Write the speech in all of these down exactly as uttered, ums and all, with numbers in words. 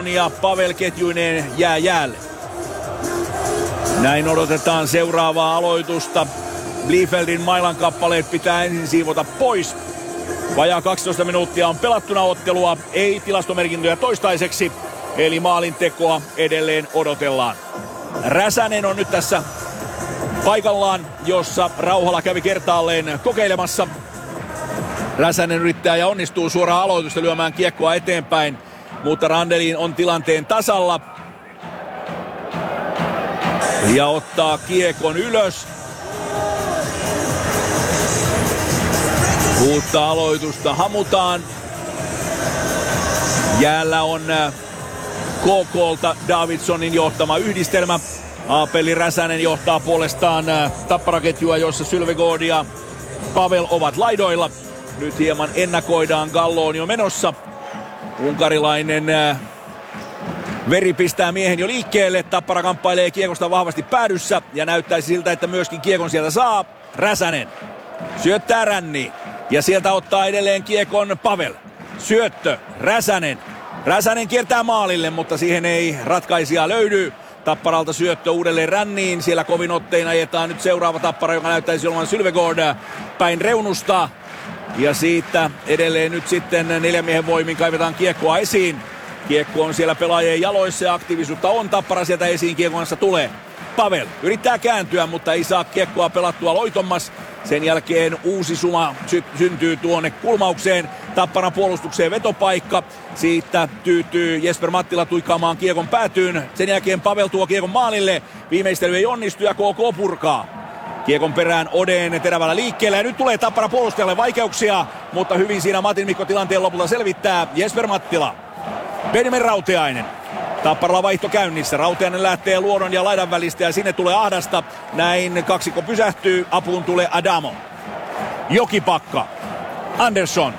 Adamon ja Pavel ketjuineen jää jäälle. Näin odotetaan seuraavaa aloitusta. Bliefeldin mailan kappaleet pitää ensin siivota pois. Vajaa kaksitoista minuuttia on pelattuna ottelua, ei tilastomerkintöjä toistaiseksi, eli maalintekoa edelleen odotellaan. Räsänen on nyt tässä paikallaan, jossa Rauhala kävi kertaalleen kokeilemassa. Räsänen yrittää ja onnistuu suoraan aloitusta lyömään kiekkoa eteenpäin, mutta Randelin on tilanteen tasalla. Ja ottaa kiekon ylös. Uutta aloitusta hamutaan. Jäällä on K K:lta Davidsonin johtama yhdistelmä. Aapeli Räsänen johtaa puolestaan tapparaketjua, jossa Sylvegård ja Pavel ovat laidoilla. Nyt hieman ennakoidaan, Gallo on jo menossa. Unkarilainen veri pistää miehen jo liikkeelle. Tappara kamppailee kiekosta vahvasti päädyssä ja näyttäisi siltä, että myöskin kiekon sieltä saa. Räsänen syöttää Ränni ja sieltä ottaa edelleen kiekon Pavel. Syöttö, Räsänen. Räsänen kiertää maalille, mutta siihen ei ratkaisijaa löydy. Tapparalta syöttö uudelleen Ränniin. Siellä kovin ottein ajetaan nyt seuraava Tappara, joka näyttäisi olevan Sylvegård päin reunusta. Ja siitä edelleen nyt sitten neljän miehen voimin kaivetaan kiekkoa esiin. Kiekko on siellä pelaajien jaloissa ja aktiivisuutta on. Tappara sieltä esiin kiekon kanssa tulee. Pavel yrittää kääntyä, mutta ei saa kiekkoa pelattua Loitommas. Sen jälkeen uusi suma sy- syntyy tuonne kulmaukseen. Tapparan puolustukseen vetopaikka. Siitä tyytyy Jesper Mattila tuikkaamaan kiekon päätyyn. Sen jälkeen Pavel tuo kiekon maalille. Viimeistely ei onnistu ja K K purkaa. Kiekon perään Oden terävällä liikkeellä ja nyt tulee Tappara puolustajalle vaikeuksia, mutta hyvin siinä Matin Mikko tilanteen lopulta selvittää Jesper Mattila. Benjamin Rautiainen. Tapparalla vaihto käynnissä. Rautiainen lähtee luodon ja laidan välistä ja sinne tulee Ahdasta. Näin kaksikko pysähtyy. Apuun tulee Adamo. Jokipakka. Andersson.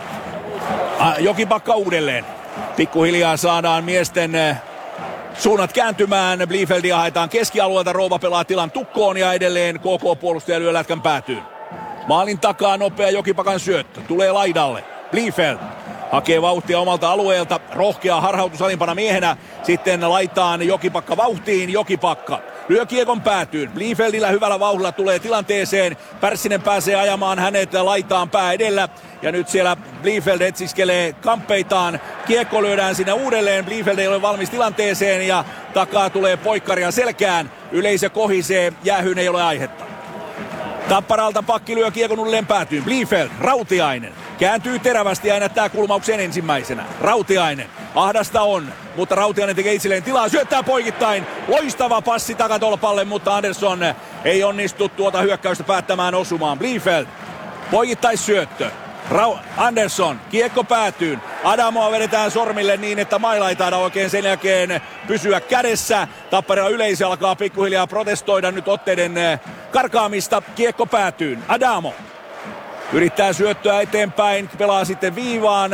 Jokipakka uudelleen. Pikkuhiljaa saadaan miesten suunnat kääntymään. Bliefeldia haetaan keskialueelta. Rouva pelaa tilan tukkoon ja edelleen K K-puolustaja lyö lätkän päätyyn. Maalin takaa nopea Jokipakan syöttö. Tulee laidalle. Bliefeld hakee vauhtia omalta alueelta. Rohkea harhautus alimpana miehenä. Sitten laitaan Jokipakka vauhtiin. Jokipakka lyö kiekon päätyyn. Bliefeldillä hyvällä vauhdilla tulee tilanteeseen. Pärssinen pääsee ajamaan hänet laitaan pää edellä. Ja nyt siellä Bliefeld etsiskelee kamppeitaan. Kiekko lyödään sinne uudelleen. Bliefeld ei ole valmis tilanteeseen ja takaa tulee poikkaria selkään. Yleisö kohisee. Jäähyyn ei ole aihetta. Tapparalta pakki lyö kiekon uudelleen päätyyn. Bliefeld, Rautiainen. Kääntyy terävästi ja ennättää kulmauksen ensimmäisenä. Rautiainen. Ahdasta on, mutta Rautiainen tekee itselleen tilaa. Syöttää poikittain. Loistava passi takatolpalle, mutta Andersson ei onnistu tuota hyökkäystä päättämään osumaan. Bliefeld. Poikittaissyöttö. Ra- Andersson, kiekko päätyyn. Adamoa vedetään sormille niin, että maila ei taida oikein sen jälkeen pysyä kädessä. Tapparilla yleisö alkaa pikkuhiljaa protestoida nyt otteiden karkaamista. Kiekko päätyyn. Adamo yrittää syöttöä eteenpäin, pelaa sitten viivaan.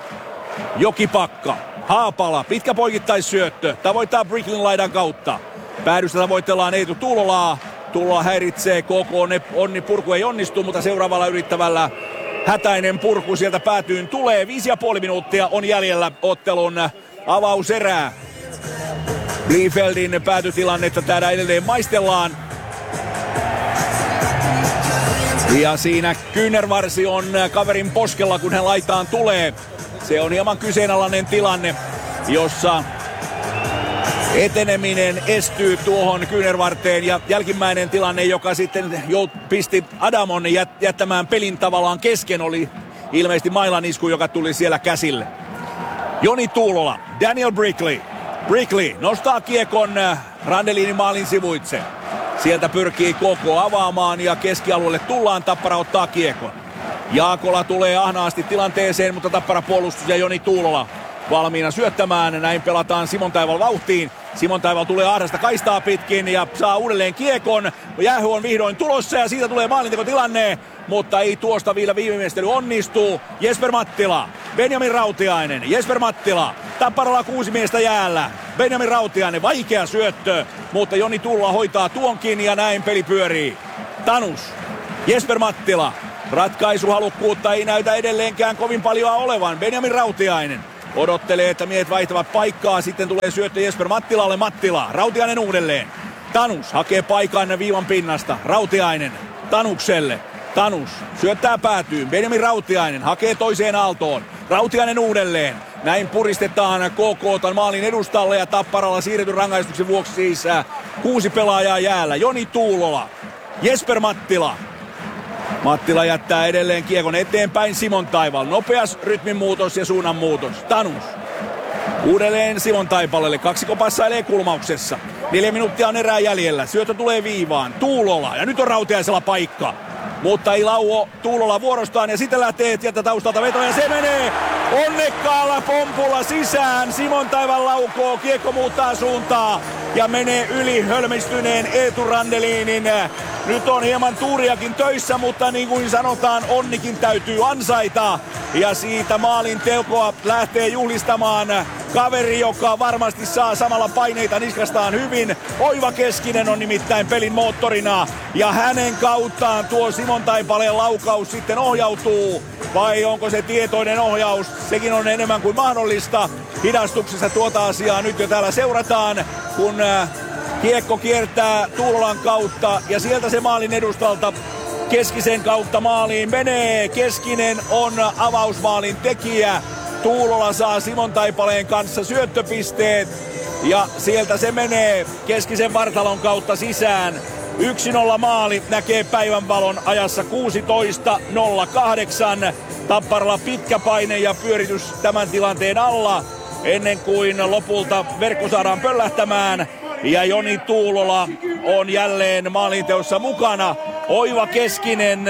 Jokipakka, Haapala, pitkä poikittaissyöttö. Tavoittaa Bricklin laidan kautta. Päädystä tavoitellaan Eetu Tuulolaa. Tuulola häiritsee, K K onni purku ei onnistu, mutta seuraavalla yrittävällä hätäinen purku sieltä päätyyn tulee. Viisi ja puoli minuuttia on jäljellä ottelun avauserää. Bliefeldin päätytilannetta täällä edelleen maistellaan. Ja siinä kyynärvarsi on kaverin poskella, kun hän laitaan tulee. Se on hieman kyseenalainen tilanne, jossa eteneminen estyy tuohon kyynärvarteen ja jälkimmäinen tilanne, joka sitten jout, pisti Adamon jät, jättämään pelin tavallaan kesken, oli ilmeisesti mailan isku, joka tuli siellä käsille. Joni Tuulola, Daniel Brickley. Brickley nostaa kiekon Randelinin maalin sivuitse. Sieltä pyrkii K K avaamaan ja keskialueelle tullaan, Tappara ottaa kiekon. Jaakola tulee ahnaasti tilanteeseen, mutta Tappara puolustus ja Joni Tuulola valmiina syöttämään. Näin pelataan Simon Taival vauhtiin. Simon Taival tulee Ahdasta kaistaa pitkin ja saa uudelleen kiekon. Jäähy on vihdoin tulossa ja siitä tulee maalintekotilanne, mutta ei tuosta vielä viimeistely onnistuu. Jesper Mattila, Benjamin Rautiainen, Jesper Mattila. Tapparalla kuusi miestä jäällä. Benjamin Rautiainen, vaikea syöttö, mutta Joni Tuulola hoitaa tuonkin ja näin peli pyörii. Tanus, Jesper Mattila. Ratkaisuhalukkuutta ei näytä edelleenkään kovin paljon olevan. Benjamin Rautiainen. Odottelee, että miehet vaihtavat paikkaa. Sitten tulee syöttö Jesper Mattilalle. Mattila. Rautiainen uudelleen. Tanus hakee paikan viivan pinnasta. Rautiainen Tanukselle. Tanus syöttää päätyyn. Benjamin Rautiainen hakee toiseen aaltoon. Rautiainen uudelleen. Näin puristetaan K K:ta maalin edustalle ja Tapparalla siirretyn rangaistuksen vuoksi siis kuusi pelaajaa jäällä. Joni Tuulola. Jesper Mattila. Mattila jättää edelleen kiekon eteenpäin. Simon Taival. Nopeas rytminmuutos ja suunnanmuutos. Tanus. Uudelleen Simon Taipalelle. Kaksiko passailee kulmauksessa. Neljä minuuttia on erää jäljellä. Syöttö tulee viivaan. Tuulola. Ja nyt on Rautiaisella paikka. Mutta ei lauo Tuulola vuorostaan ja sitten lähtee tietä taustalta veto ja se menee onnekkaalla pompulla sisään. Simon Taival laukoo, kiekko muuttaa suuntaa ja menee yli hölmistyneen Eetu Randelinin. Nyt on hieman tuuriakin töissä, mutta niin kuin sanotaan, onnikin täytyy ansaita. Ja siitä maalin tekoa lähtee juhlistamaan kaveri, joka varmasti saa samalla paineita niskastaan hyvin. Oiva Keskinen on nimittäin pelin moottorina ja hänen kauttaan tuo Simon Taipaleen laukaus sitten ohjautuu. Vai onko se tietoinen ohjaus? Sekin on enemmän kuin mahdollista. Hidastuksessa tuota asiaa nyt jo täällä seurataan, kun kiekko kiertää Tuulolan kautta ja sieltä se maalin edustalta Keskisen kautta maaliin menee. Keskinen on avausmaalin tekijä. Tuulola saa Simon Taipaleen kanssa syöttöpisteet ja sieltä se menee Keskisen vartalon kautta sisään. yksi nolla maali näkee päivänvalon ajassa kuusitoista nolla kahdeksan. Tapparalla pitkä paine ja pyöritys tämän tilanteen alla ennen kuin lopulta verkko saadaan pöllähtämään. Ja Joni Tuulola on jälleen maalinteossa mukana. Oiva Keskinen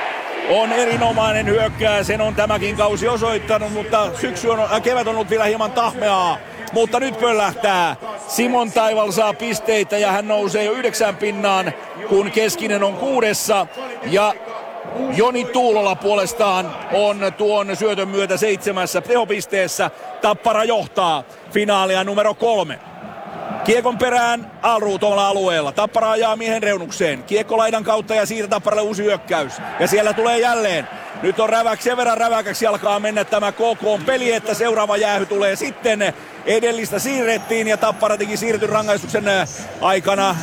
on erinomainen hyökkääjä, sen on tämäkin kausi osoittanut, mutta syksy on, äh, kevät on ollut vielä hieman tahmeaa. Mutta nyt pöllähtää. Simon Taival saa pisteitä ja hän nousee jo yhdeksän pinnaan, kun Keskinen on kuudessa. Ja Joni Tuulola puolestaan on tuon syötön myötä seitsemässä tehopisteessä. Tappara johtaa finaalia numero kolme. Kiekon perään Alruut omalla alueella. Tappara ajaa miehen reunukseen. Kiekko laidan kautta ja siitä Tapparalle uusi hyökkäys. Ja siellä tulee jälleen. Nyt on räväk, sen verran räväkäksi alkaa mennä tämä K K-peli, että seuraava jäähy tulee sitten. Edellistä siirrettiin ja Tappara teki siirretyn rangaistuksen aikana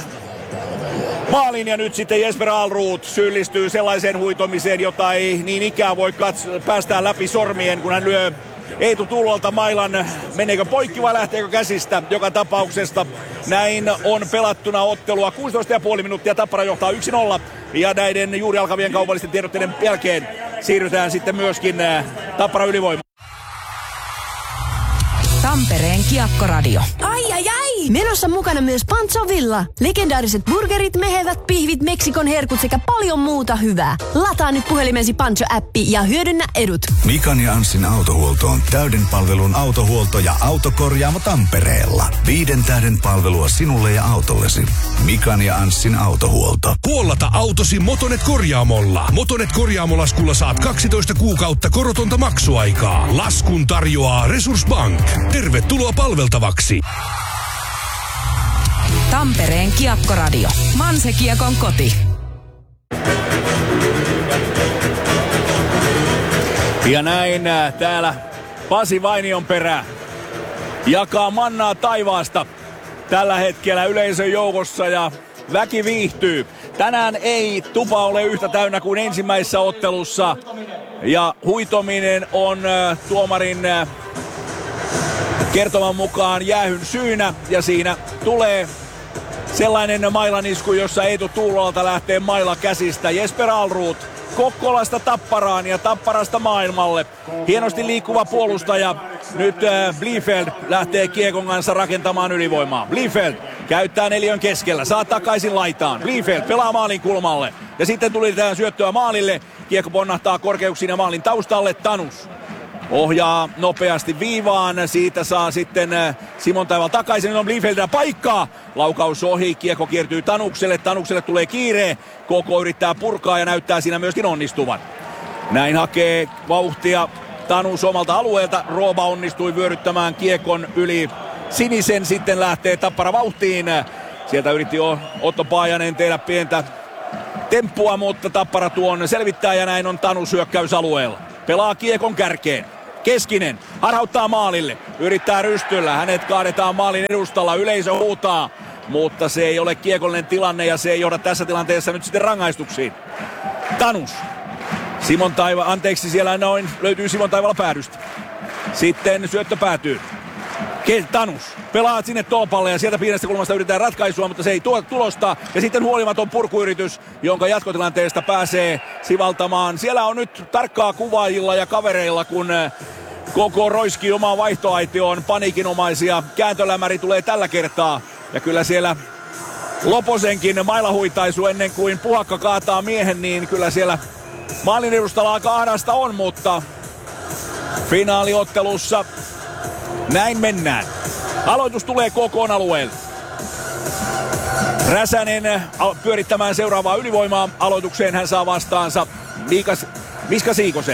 maalin ja nyt sitten Jesper Alruut syyllistyy sellaiseen huitomiseen, jota ei niin ikään voi kats- päästää läpi sormien, kun hän lyö Eetu Tuulolta mailan. Meneekö poikki vai lähteekö käsistä? Joka tapauksesta näin on pelattuna ottelua. kuusitoista pilkku viisi minuuttia, Tappara johtaa yksi nolla. Ja näiden juuri alkavien kaupallisten tiedotteiden jälkeen siirrytään sitten myöskin Tappara ylivoimaan. Tampereen Kiekkoradio. Ai ai ai! Menossa mukana myös Pancho Villa. Legendaariset burgerit, mehevät pihvit, Meksikon herkut sekä paljon muuta hyvää. Lataa nyt puhelimesi Pancho-appi ja hyödynnä edut. Mikan ja Anssin autohuolto on täyden palvelun autohuolto ja autokorjaamo Tampereella. Viiden tähden palvelua sinulle ja autollesi. Mikan ja Anssin autohuolto. Puollata autosi Motonet korjaamolla. Motonet korjaamolaskulla saat kaksitoista kuukautta korotonta maksuaikaa. Laskun tarjoaa Resource Bank. Tervetuloa palveltavaksi. Tampereen Kiekkoradio. Manse Kiekon koti. Ja näin täällä Pasi Vainionperä jakaa mannaa taivaasta tällä hetkellä yleisön joukossa ja väki viihtyy. Tänään ei tupa ole yhtä täynnä kuin ensimmäisessä ottelussa ja huitominen on tuomarin kertoman mukaan jäähyn syynä ja siinä tulee sellainen mailanisku, jossa Eetu Tuulolalta lähtee maila käsistä. Jesper Alruut Kokkolasta Tapparaan ja Tapparasta maailmalle. Hienosti liikkuva puolustaja. Nyt äh, Bliefeld lähtee kiekon kanssa rakentamaan ylivoimaa. Bliefeld käyttää neliön keskellä. Saa takaisin laitaan. Bliefeld pelaa maalin kulmalle. Ja sitten tuli tähän syöttöä maalille. Kiekko ponnahtaa korkeuksiin ja maalin taustalle. Tanus ohjaa nopeasti viivaan. Siitä saa sitten Simon Taival takaisin. On Bliefieldillä paikkaa. Laukaus ohi. Kiekko kiertyy Tanukselle. Tanukselle tulee kiire. K K yrittää purkaa ja näyttää siinä myöskin onnistuvan. Näin hakee vauhtia Tanus omalta alueelta. Rooba onnistui vyöryttämään kiekon yli sinisen. Sitten lähtee Tappara vauhtiin. Sieltä yritti jo Otto Paajanen tehdä pientä temppua, mutta Tappara tuon selvittää ja näin on Tanus hyökkäysalueella. Pelaa kiekon kärkeen. Keskinen harhauttaa maalille. Yrittää rystyllä. Hänet kaadetaan maalin edustalla. Yleisö huutaa. Mutta se ei ole kiekollinen tilanne ja se ei johda tässä tilanteessa nyt sitten rangaistuksiin. Tanus. Simon Taiva, anteeksi siellä noin löytyy Simon Taivala päädystä. Sitten syöttö päätyy. Tanus pelaa sinne tolpalle ja sieltä pienestä kulmasta yritetään ratkaisua, mutta se ei tuo tulosta. Ja sitten huolimaton purkuyritys, jonka jatkotilanteesta pääsee sivaltamaan. Siellä on nyt tarkkaa kuvaajilla ja kavereilla, kun koko roiski omaan vaihtoaitioon. Paniikinomaisia. Kääntölämäri tulee tällä kertaa. Ja kyllä siellä Loposenkin mailahuitaisu ennen kuin puhakka kaataa miehen, niin kyllä siellä maalin edustalla aika ahdasta on, mutta finaaliottelussa näin mennään. Aloitus tulee K K:n alueelle. Räsänen pyörittämään seuraavaa ylivoimaa. Aloitukseen hän saa vastaansa Miikas, Miska Siikosen.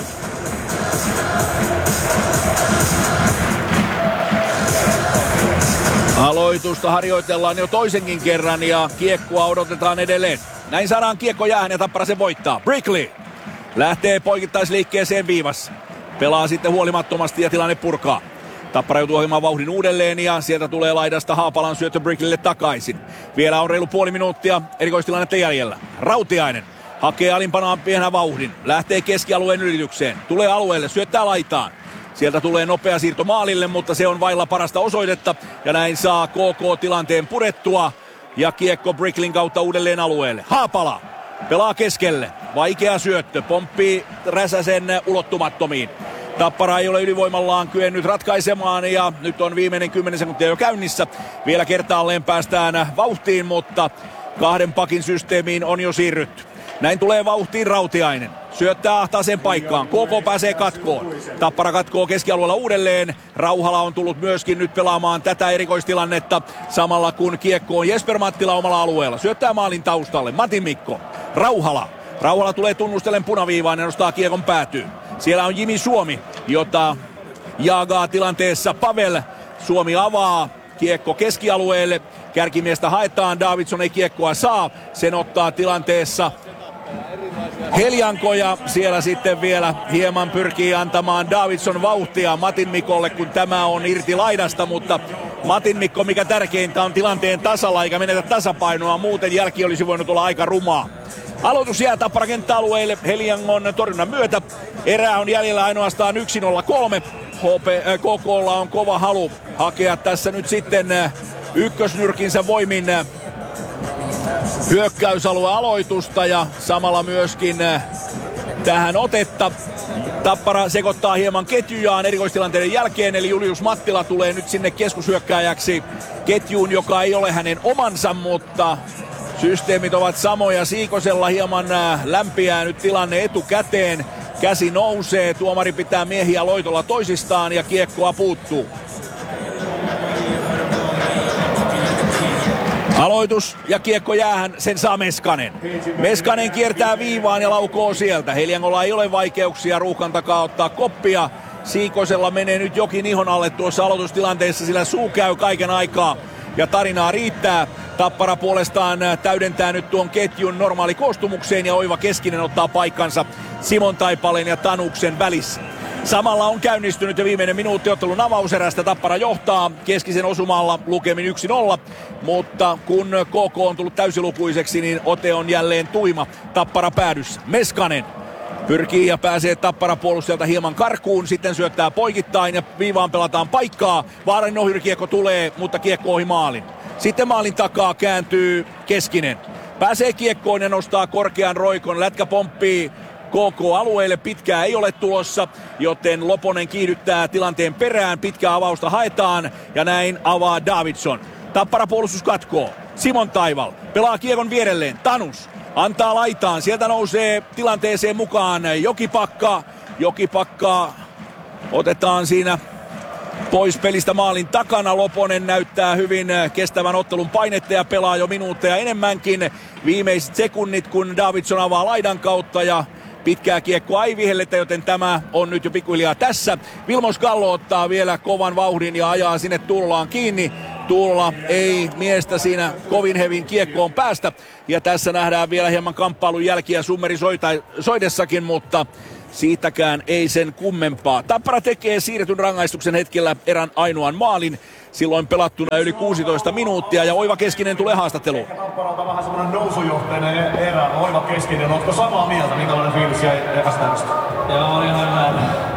Aloitusta harjoitellaan jo toisenkin kerran ja kiekkoa odotetaan edelleen. Näin saadaan kiekko jäähän ja Tappara sen voittaa. Brickley lähtee poikittaisliikkeeseen viivassa. Pelaa sitten huolimattomasti ja tilanne purkaa. Tappara joutuu ohjelmaan vauhdin uudelleen ja sieltä tulee laidasta Haapalan syöttö Brickleylle takaisin. Vielä on reilu puoli minuuttia erikoistilannetta jäljellä. Rautiainen hakee alimpanaan pienä vauhdin. Lähtee keskialueen yritykseen. Tulee alueelle, syöttää laitaan. Sieltä tulee nopea siirto maalille, mutta se on vailla parasta osoitetta. Ja näin saa K K tilanteen purettua. Ja kiekko Brickleyn kautta uudelleen alueelle. Haapala pelaa keskelle. Vaikea syöttö. Pomppii Räsäsen ulottumattomiin. Tappara ei ole ylivoimallaan kyennyt ratkaisemaan ja nyt on viimeinen kymmenen sekuntia jo käynnissä. Vielä kertaalleen päästään vauhtiin, mutta kahden pakin systeemiin on jo siirrytty. Näin tulee vauhtiin Rautiainen. Syöttää ahtaaseen paikkaan. K K pääsee katkoon. Tappara katkoo keskialueella uudelleen. Rauhala on tullut myöskin nyt pelaamaan tätä erikoistilannetta. Samalla kun kiekko on Jesper Mattila omalla alueella. Syöttää maalin taustalle. Matin Mikko. Rauhala. Rauhala tulee tunnustellen punaviivaan ja nostaa kiekon päätyyn. Siellä on Jimi Suomi, jota jaagaa tilanteessa Pavel. Suomi avaa. Kiekko keskialueelle. Kärkimiestä haetaan. Davidson ei kiekkoa saa. Sen ottaa tilanteessa Heljanko ja siellä sitten vielä hieman pyrkii antamaan Davidson vauhtia Matin Mikolle, kun tämä on irti laidasta, mutta Matin Mikko, mikä tärkeintä, on tilanteen tasalla eikä menetä tasapainoa, muuten jälki olisi voinut olla aika rumaa. Aloitus jää Tappara kenttäalueelle Heljangon torjunnan myötä. Erää on jäljellä ainoastaan yksi nolla kolme. H P, äh, K K:lla on kova halu hakea tässä nyt sitten äh, ykkösnyrkinsä voimin äh, hyökkäysalue aloitusta ja samalla myöskin äh, tähän otetta. Tappara sekoittaa hieman ketjujaan erikoistilanteiden jälkeen, eli Julius Mattila tulee nyt sinne keskushyökkääjäksi ketjuun, joka ei ole hänen omansa, mutta systeemit ovat samoja. Siikosella hieman äh, lämpiää nyt tilanne etukäteen. Käsi nousee, tuomari pitää miehiä loitolla toisistaan ja kiekkoa puuttuu. Aloitus ja kiekko jäähän, sen saa Meskanen. Meskanen kiertää viivaan ja laukoo sieltä. Heljangolla ei ole vaikeuksia ruuhkan takaa ottaa koppia. Siikosella menee nyt jokin ihon alle tuossa aloitustilanteessa, sillä suu käy kaiken aikaa ja tarinaa riittää. Tappara puolestaan täydentää nyt tuon ketjun normaali koostumukseen ja Oiva Keskinen ottaa paikkansa Simon Taipaleen ja Tanuksen välissä. Samalla on käynnistynyt jo viimeinen minuutti ottelun avauserästä. Tappara johtaa Keskisen osumalla lukemin yksi nolla, mutta kun K K on tullut täysilukuiseksi, niin ote on jälleen tuima. Tappara päädyssä. Meskanen pyrkii ja pääsee Tappara puolustajalta hieman karkuun, sitten syöttää poikittain ja viivaan pelataan paikkaa. Vaarainen ohjurikiekko tulee, mutta kiekko ohi maalin. Sitten maalin takaa kääntyy Keskinen. Pääsee kiekkoon ja nostaa korkean roikon. Lätkä pomppii K K-alueelle, pitkää ei ole tulossa, joten Loponen kiihdyttää tilanteen perään. Pitkää avausta haetaan ja näin avaa Davidson. Tappara puolustus katkoo. Simon Taival pelaa kiekon vierelleen. Tanus antaa laitaan. Sieltä nousee tilanteeseen mukaan Jokipakka. Jokipakka otetaan siinä pois pelistä maalin takana. Loponen näyttää hyvin kestävän ottelun painetta ja pelaa jo minuutteja enemmänkin. Viimeiset sekunnit, kun Davidson avaa laidan kautta ja pitkää kiekkoa ei vihelletä, joten tämä on nyt jo pikkuhiljaa tässä. Vilmos Kallo ottaa vielä kovan vauhdin ja ajaa sinne Tuulolaan kiinni. Tuulola ei miestä siinä kovin hevin kiekkoon päästä. Ja tässä nähdään vielä hieman kamppailun jälkiä Summeri soita, soidessakin, mutta siitäkään ei sen kummempaa. Tappara tekee siirretyn rangaistuksen hetkellä erän ainoan maalin. Silloin pelattuna yli kuusitoista minuuttia ja Oiva Keskinen tulee haastatteluun. Tapparalta vähän semmoinen nousujohteinen erä. Oiva Keskinen, ootko samaa mieltä? Minkälainen fiilis jäi evästämistä? Joo, oli ihan hyvä.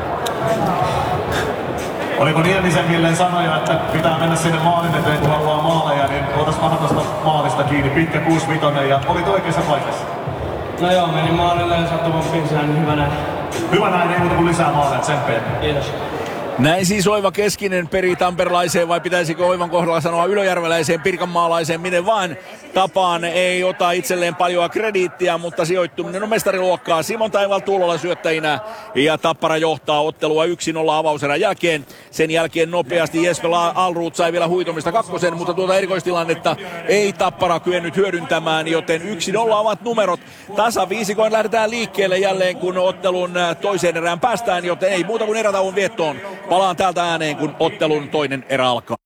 Oliko Niemisen Villen sanoja, että pitää mennä sinne maalin eteen, kun haluaa maaleja, niin otas vähän tuosta maalista kiinni. Pitkä kuusi vitonen ja olit oikeassa paikassa. No joo, menin maalille ja sattui pompiin sisään, niin hyvä näin. Hyvä näin, ei muuta kuin lisää maaleja, tsemppiä. Kiitos. Näin siis Oiva Keskinen peri tamperelaiseen, vai pitäisikö Oivan kohdalla sanoa ylöjärveläiseen, pirkanmaalaiseen, minne vaan tapaan. Ei ota itselleen paljoa krediittiä, mutta sijoittuminen on mestariluokkaa. Simon Taival Tuulola syöttäjinä ja Tappara johtaa ottelua yksi nolla avauserän jälkeen. Sen jälkeen nopeasti Jesper Alruut sai vielä huitomista kakkosen, mutta tuota erikoistilannetta ei Tappara kyennyt hyödyntämään, joten yksi nolla ovat numerot. Tasaviisikoin lähdetään liikkeelle jälleen, kun ottelun toiseen erään päästään, joten ei muuta kuin erätauon viettoon. Palaan täältä ääneen, kun ottelun toinen erä alkaa.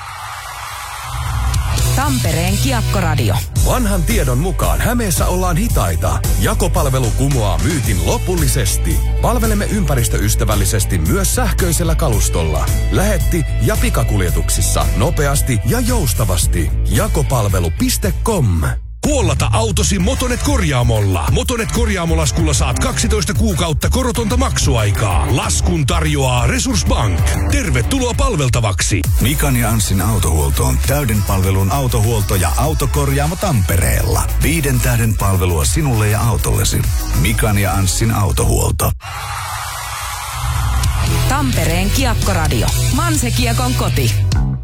Tampereen Kiekkoradio. Vanhan tiedon mukaan Hämeessä ollaan hitaita. Jakopalvelu kumoaa myytin lopullisesti. Palvelemme ympäristöystävällisesti myös sähköisellä kalustolla. Lähetti- ja pikakuljetuksissa nopeasti ja joustavasti. Jakopalvelu piste com. Puollata autosi Motonet korjaamolla. Motonet korjaamolaskulla saat kaksitoista kuukautta korotonta maksuaikaa. Laskun tarjoaa Resurssbank. Tervetuloa palveltavaksi. Mikan ja Anssin autohuolto on täyden palvelun autohuolto ja autokorjaamo Tampereella. Viiden tähden palvelua sinulle ja autollesi. Mikan ja Anssin autohuolto. Tampereen Kiekkoradio. Manse Kiekon koti.